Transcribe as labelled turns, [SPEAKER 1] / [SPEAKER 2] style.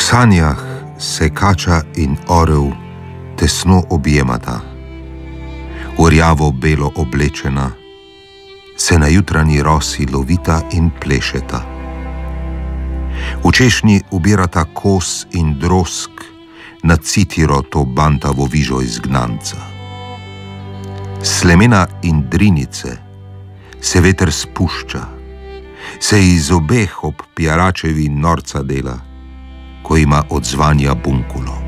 [SPEAKER 1] sanjah se kača in orel tesno objemata, orjavo belo oblečena, se na jutranji rosi lovita in plešeta. V češnji ubirata kos in drosk na citiro to bantavo vižo izgnanca. Slemena in drinice se veter spušča, se iz obeh ob pjaračevi norca dela, ko ima odzvanja bunkulo.